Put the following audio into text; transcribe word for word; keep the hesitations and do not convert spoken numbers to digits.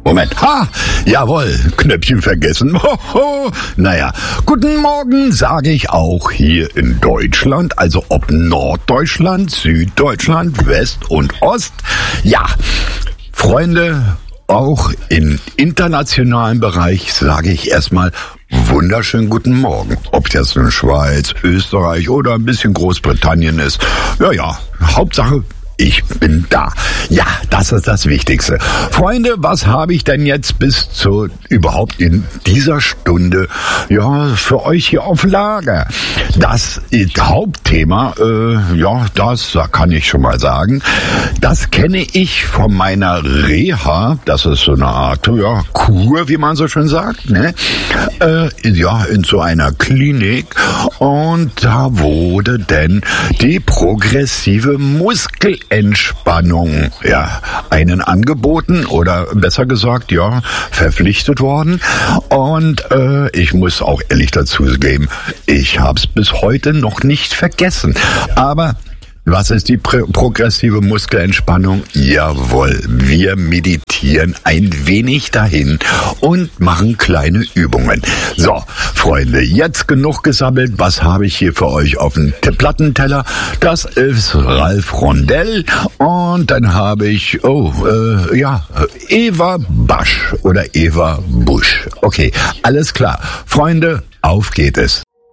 Moment. Ha! Jawohl, Knöpfchen vergessen. Hoho. Naja, guten Morgen sage ich auch hier in Deutschland, also ob Norddeutschland, Süddeutschland, West und Ost. Ja, Freunde, auch im internationalen Bereich sage ich erstmal wunderschönen guten Morgen. Ob das in Schweiz, Österreich oder ein bisschen Großbritannien ist. Ja, ja, Hauptsache ich bin da. Ja, das ist das Wichtigste. Freunde, was habe ich denn jetzt bis zu überhaupt in dieser Stunde ja für euch hier auf Lager? Das Hauptthema, äh, ja, das kann ich schon mal sagen. Das kenne ich von meiner Reha. Das ist so eine Art ja, Kur, wie man so schön sagt, ne? Äh, ja, in so einer Klinik. Und da wurde denn die progressive Muskel Entspannung, ja, einen angeboten oder besser gesagt, ja, verpflichtet worden. Und äh, ich muss auch ehrlich dazu geben, ich habe es bis heute noch nicht vergessen. Aber was ist die pro- progressive Muskelentspannung? Jawohl, wir meditieren ein wenig dahin und machen kleine Übungen. So, Freunde, jetzt genug gesammelt. Was habe ich hier für euch auf dem Plattenteller? Das ist Ralf Rondell und dann habe ich, oh, äh, ja, Eva Basch oder Eva Busch. Okay, alles klar. Freunde, auf geht es.